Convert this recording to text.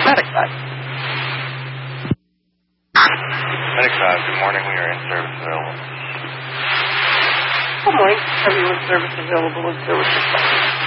Medic 5. Medic 5, good morning. We are in service available. Good morning. Have you in service available in service?